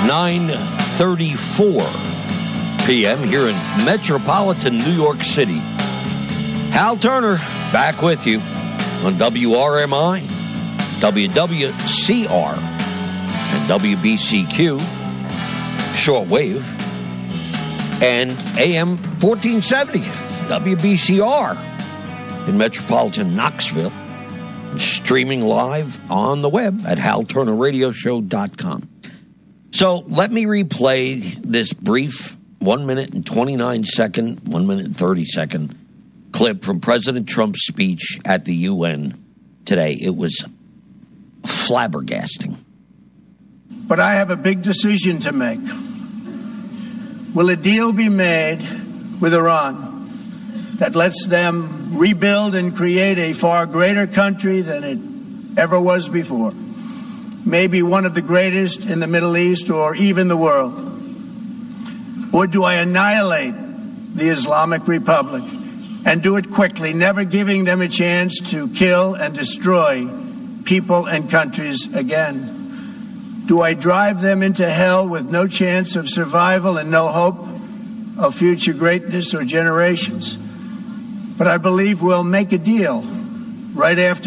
9:34 p.m. here in metropolitan New York City. Hal Turner back with you on WRMI, WWCR, and WBCQ, shortwave, and AM 1470, WBCR in metropolitan Knoxville, and streaming live on the web at HalTurnerRadioShow.com. So let me replay this brief 1 minute and 29 second, 1 minute and 30 second clip from President Trump's speech at the UN today. It was flabbergasting. But I have a big decision to make. Will a deal be made with Iran that lets them rebuild and create a far greater country than it ever was before? Maybe one of the greatest in the Middle East or even the world? Or do I annihilate the Islamic Republic and do it quickly, never giving them a chance to kill and destroy people and countries again? Do I drive them into hell with no chance of survival and no hope of future greatness or generations? But I believe we'll make a deal right after